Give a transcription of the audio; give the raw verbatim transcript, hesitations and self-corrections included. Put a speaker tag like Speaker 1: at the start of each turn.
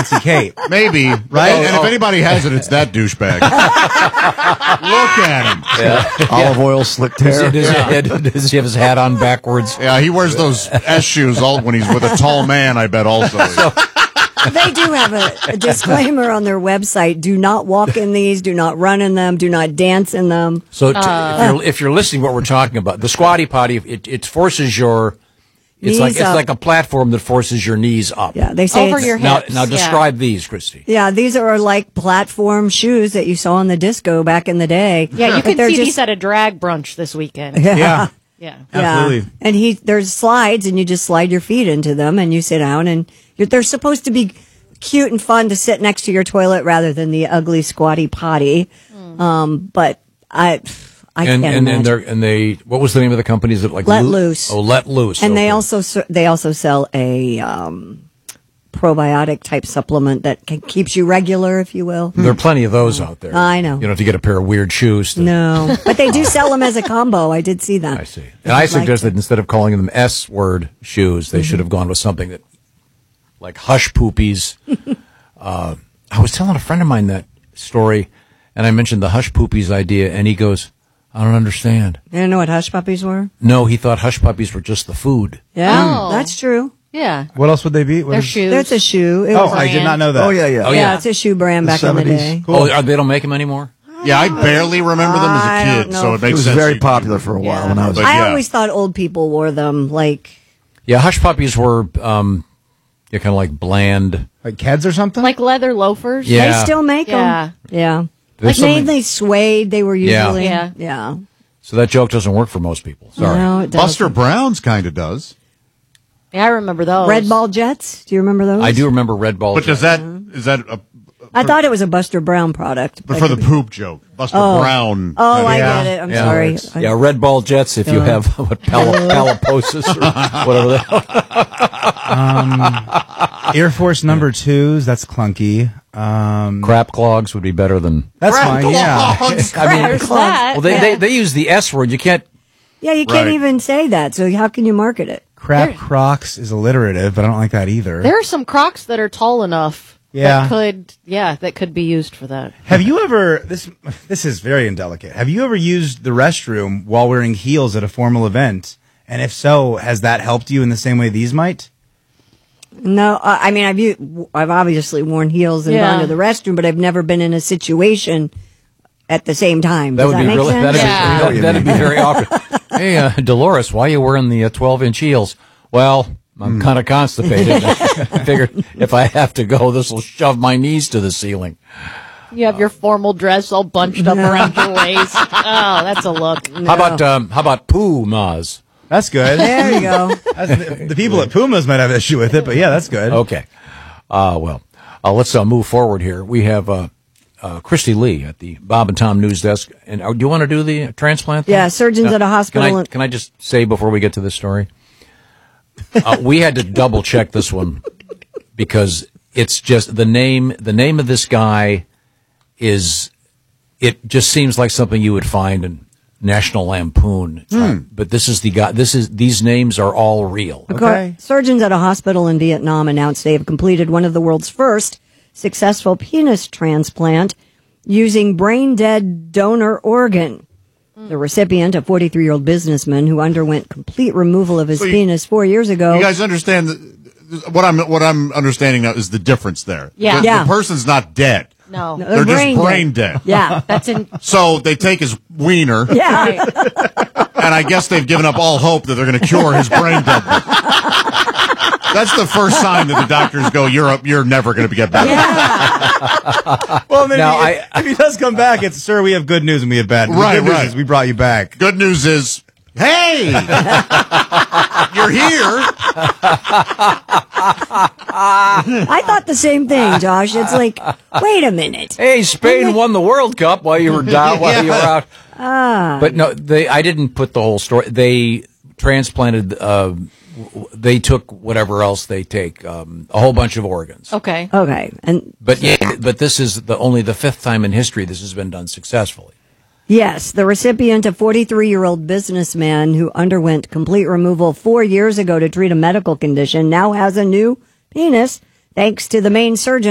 Speaker 1: Nancy Kate.
Speaker 2: Maybe, right?
Speaker 1: Oh,
Speaker 2: and
Speaker 1: oh.
Speaker 2: if anybody has it, it's that douchebag. Look at him.
Speaker 3: Yeah. Olive oil, slick hair.
Speaker 4: Does, he, does, he, does he have his hat on backwards?
Speaker 2: Yeah, he wears those S shoes all when he's with a tall man, I bet also.
Speaker 4: So,
Speaker 5: they do have a, a disclaimer on their website. Do not walk in these. Do not run in them. Do not dance in them.
Speaker 4: So t-
Speaker 5: Uh,
Speaker 4: if, you're, if you're listening to what we're talking about, the squatty potty, it, it forces your... It's
Speaker 5: Knees
Speaker 4: like it's
Speaker 5: up.
Speaker 4: like a platform that forces your knees up.
Speaker 5: Yeah, they say
Speaker 6: Over
Speaker 5: it's-
Speaker 6: your
Speaker 4: Now,
Speaker 6: hips.
Speaker 4: now
Speaker 6: yeah.
Speaker 4: describe these, Christy.
Speaker 5: Yeah, these are like platform shoes that you saw on the disco back in the day.
Speaker 6: Yeah, you
Speaker 5: But
Speaker 6: can
Speaker 5: they're
Speaker 6: see
Speaker 5: just-
Speaker 6: these at a drag brunch this weekend.
Speaker 5: Yeah.
Speaker 1: Yeah,
Speaker 6: Yeah.
Speaker 1: absolutely.
Speaker 5: Yeah. And he there's slides, and you just slide your feet into them, and you sit down, and you're, they're supposed to be cute and fun to sit next to your toilet rather than the ugly squatty potty. Um, but I, I
Speaker 4: and
Speaker 5: can't
Speaker 4: and, and
Speaker 5: imagine.
Speaker 4: they're and they what was the name of the company? Is it like
Speaker 5: Let
Speaker 4: Loo-
Speaker 5: Loose.
Speaker 4: Oh, Let Loose.
Speaker 5: And they
Speaker 4: okay.
Speaker 5: also ser- they also sell a um, probiotic type supplement that can, keeps you regular, if you will.
Speaker 4: There are plenty of those out there.
Speaker 5: I know.
Speaker 4: You know, to get a pair of weird shoes. To,
Speaker 5: No, but they do sell them as a combo. I did see that.
Speaker 4: I see. And I suggest that instead of calling them S word shoes, they should have gone with something that, like hush poopies. uh, I was telling a friend of mine that story, and I mentioned the hush poopies idea, and he goes, "I don't understand."
Speaker 5: You don't know what hush puppies were?
Speaker 4: No, he thought hush puppies were just the food.
Speaker 5: Yeah,
Speaker 6: Oh.
Speaker 5: that's true.
Speaker 6: Yeah.
Speaker 1: What else would they be? What
Speaker 6: Their
Speaker 1: is-
Speaker 6: shoes.
Speaker 5: That's a shoe. It
Speaker 1: Oh,
Speaker 5: was-
Speaker 1: I did not know that.
Speaker 3: Oh, yeah, yeah.
Speaker 4: Oh,
Speaker 5: yeah,
Speaker 4: yeah.
Speaker 5: it's a shoe brand
Speaker 3: The
Speaker 5: back in the
Speaker 3: seventies.
Speaker 5: day.
Speaker 1: Cool.
Speaker 4: Oh, are, they don't make them anymore?
Speaker 2: Yeah, I barely remember them as
Speaker 5: I
Speaker 2: a
Speaker 5: don't
Speaker 2: kid,
Speaker 5: know
Speaker 2: so
Speaker 5: if-
Speaker 2: it
Speaker 3: It
Speaker 2: makes
Speaker 3: was
Speaker 2: sense.
Speaker 3: very
Speaker 2: you-
Speaker 3: popular for a while when I was
Speaker 2: But
Speaker 3: a
Speaker 5: I
Speaker 2: yeah.
Speaker 5: always thought old people wore them. Like,
Speaker 4: Yeah, hush puppies were um, yeah, kind of like bland.
Speaker 1: Like Keds or something?
Speaker 6: like leather loafers.
Speaker 4: Yeah.
Speaker 5: they still make them.
Speaker 6: Yeah.
Speaker 5: Yeah.
Speaker 4: There's
Speaker 5: Like
Speaker 4: something-
Speaker 5: mainly suede. They were
Speaker 4: Yeah.
Speaker 5: usually.
Speaker 6: Yeah.
Speaker 5: Yeah.
Speaker 4: So that joke doesn't work for most people. Sorry.
Speaker 5: No, it
Speaker 2: Buster
Speaker 5: doesn't.
Speaker 2: Brown's kind of does.
Speaker 6: Yeah, I remember those.
Speaker 5: Red Ball Jets. Do you remember those?
Speaker 4: I do remember Red Ball.
Speaker 2: But does that is that a,
Speaker 5: I thought it was a Buster Brown product.
Speaker 2: but for the poop joke? Buster
Speaker 5: Oh.
Speaker 2: Brown.
Speaker 5: Oh, I
Speaker 1: Yeah.
Speaker 5: get it. I'm
Speaker 4: Yeah.
Speaker 5: sorry. I-
Speaker 4: Yeah, Red Ball Jets. If you have what pal- paliposis or whatever the
Speaker 1: Air Force number twos. That's clunky. Um,
Speaker 4: crap clogs would be better than.
Speaker 1: that's fine. Yeah.
Speaker 4: I mean,
Speaker 6: There's that.
Speaker 4: well, they, they they use the S word. You can't.
Speaker 5: Yeah, you can't
Speaker 2: Right.
Speaker 5: even say that. So how can you market it?
Speaker 1: Crap Crocs is alliterative, but I don't like that either.
Speaker 6: There are some Crocs that are tall enough.
Speaker 1: Yeah.
Speaker 6: That could, yeah, that could be used for that.
Speaker 1: Have you ever this this is very indelicate. Have you ever used the restroom while wearing heels at a formal event? And if so, has that helped you in the same way these might?
Speaker 5: No, uh, I mean I've u- I've obviously worn heels and
Speaker 6: Yeah.
Speaker 5: gone to the restroom, but I've never been in a situation at the same time.
Speaker 4: That
Speaker 5: Does
Speaker 4: would
Speaker 5: that
Speaker 4: be
Speaker 5: make
Speaker 4: really.
Speaker 5: sense?
Speaker 4: That'd,
Speaker 6: Yeah.
Speaker 4: be, that'd be very awkward. Hey, uh, Dolores, why are you wearing the uh, twelve inch heels? Well, I'm kind of constipated. I figured if I have to go, this will shove my knees to the ceiling.
Speaker 6: You have your formal dress all bunched up around your waist. Oh, that's a look.
Speaker 4: How about um, how about Pumas?
Speaker 1: That's good.
Speaker 5: There you go.
Speaker 1: That's the, the people at Pumas might have an issue with it, but yeah, that's good.
Speaker 4: Okay. Uh, well, uh, let's uh, move forward here. We have uh, uh, Christy Lee at the Bob and Tom News Desk. And uh, do you want to do the uh, transplant thing?
Speaker 5: Yeah, surgeons
Speaker 4: Now,
Speaker 5: at a hospital.
Speaker 4: Can I,
Speaker 5: in-
Speaker 4: can I just say before we get to this story? Uh, we had to double check this one because it's just the name. The name of this guy is. It just seems like something you would find in National Lampoon. Uh, but this is the guy. This is these names are all real.
Speaker 1: Okay.
Speaker 5: Surgeons at a hospital in Vietnam announced they have completed one of the world's first successful penis transplant using brain-dead donor organ. The recipient, a forty-three-year-old businessman who underwent complete removal of his
Speaker 2: So you-
Speaker 5: penis four years ago.
Speaker 2: You guys understand the, what I'm what I'm understanding now is the difference there.
Speaker 6: Yeah.
Speaker 2: the,
Speaker 5: Yeah.
Speaker 2: the person's not dead.
Speaker 6: No.
Speaker 5: No,
Speaker 2: They're
Speaker 5: brain
Speaker 2: just
Speaker 5: dead.
Speaker 2: brain dead.
Speaker 5: Yeah.
Speaker 6: That's in.
Speaker 2: So they take his wiener,
Speaker 5: Yeah.
Speaker 2: and I guess they've given up all hope that they're going to cure his brain deadness. That's the first sign that the doctors go, "You're up. You're never going to get better."
Speaker 1: Well, maybe
Speaker 4: Now,
Speaker 1: if, if he does come back, it's, sir, we have good news and we have bad news.
Speaker 2: Right,
Speaker 1: The good news
Speaker 2: right.
Speaker 1: is we brought you back.
Speaker 2: Good news is, hey, you're here.
Speaker 5: I thought the same thing, Josh. It's like, wait a minute.
Speaker 4: Hey, Spain won the World Cup while you were down, while you were out. Ah. But no, they. I didn't put the whole story. They transplanted. Uh, w- they took whatever else they take, um, a whole bunch of organs.
Speaker 6: Okay.
Speaker 5: Okay. And
Speaker 4: But yeah, but this is the only the fifth time in history this has been done successfully.
Speaker 5: yes, the recipient, a forty-three-year-old businessman who underwent complete removal four years ago to treat a medical condition, now has a new penis thanks to the main surgeon